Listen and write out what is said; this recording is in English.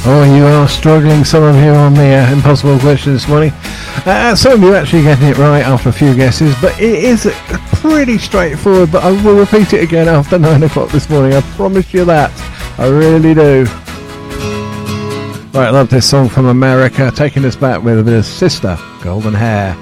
Oh, you are struggling, some of you, on the impossible question this morning. Some of you actually getting it right after a few guesses, but it is pretty straightforward. But I will repeat it again after 9 o'clock this morning. I promise you that. I really do. Right, I love this song from America, taking us back with a bit of Sister, Golden Hair.